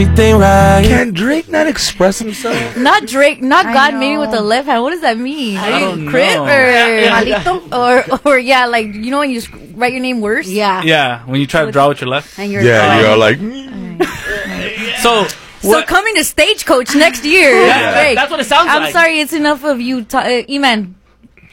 Can Drake not express himself? Not Drake, not God made me with the left hand. What does that mean? I don't Crip know. or or yeah, like you know when you write your name worse. Yeah, when you try to draw with your left. And you're You're like. So coming to Stagecoach next year. Yeah, that's what it sounds like. I'm sorry, it's enough of you, E-Man.